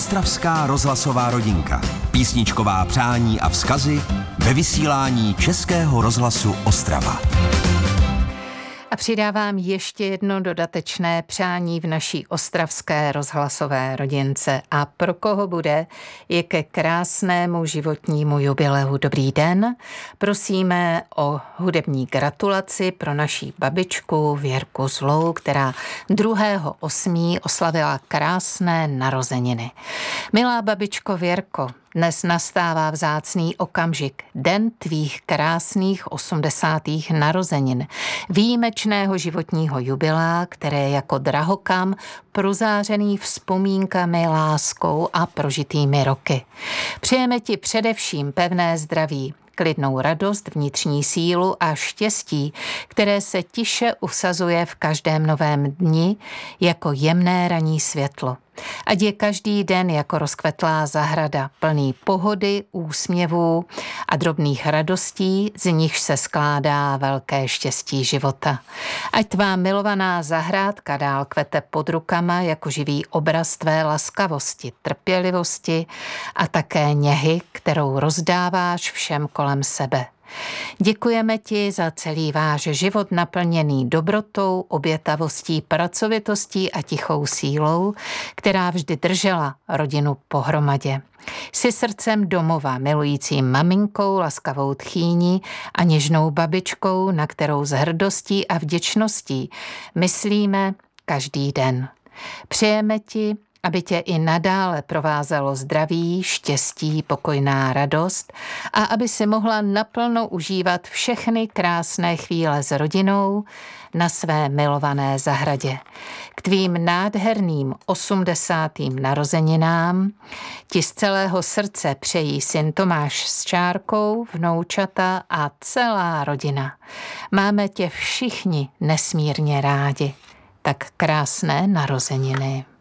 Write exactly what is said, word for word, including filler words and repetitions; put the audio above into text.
Ostravská rozhlasová rodinka. Písničková přání a vzkazy ve vysílání Českého rozhlasu Ostrava. A přidávám ještě jedno dodatečné přání v naší ostravské rozhlasové rodince. A pro koho bude, je ke krásnému životnímu jubileu dobrý den. Prosíme o hudební gratulaci pro naší babičku Věrku Zlou, která druhého osmého oslavila krásné narozeniny. Milá babičko Věrko, dnes nastává vzácný okamžik, den tvých krásných osmdesátých narozenin, výjimečného životního jubilea, které jako drahokam prozářený vzpomínkami, láskou a prožitými roky. Přejeme ti především pevné zdraví, klidnou radost, vnitřní sílu a štěstí, které se tiše usazuje v každém novém dni jako jemné ranní světlo. Ať je každý den jako rozkvetlá zahrada, plný pohody, úsměvů a drobných radostí, z nichž se skládá velké štěstí života. Ať tvá milovaná zahrádka dál kvete pod rukama jako živý obraz tvé laskavosti, trpělivosti a také něhy, kterou rozdáváš všem kolem sebe. Děkujeme ti za celý váš život naplněný dobrotou, obětavostí, pracovitostí a tichou sílou, která vždy držela rodinu pohromadě. Jsi srdcem domova, milujícím maminkou, laskavou tchýní a něžnou babičkou, na kterou s hrdostí a vděčností myslíme každý den. Přejeme ti, aby tě i nadále provázelo zdraví, štěstí, pokojná radost a aby si mohla naplno užívat všechny krásné chvíle s rodinou na své milované zahradě. K tvým nádherným osmdesátým narozeninám ti z celého srdce přejí syn Tomáš s Čárkou, vnoučata a celá rodina. Máme tě všichni nesmírně rádi. Tak krásné narozeniny.